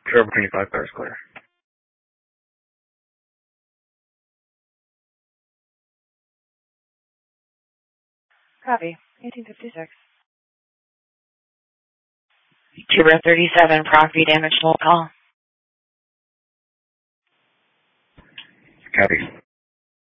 Trevor 25 cars clear. Copy. 1856. Trooper 37, property damage, roll call. Copy.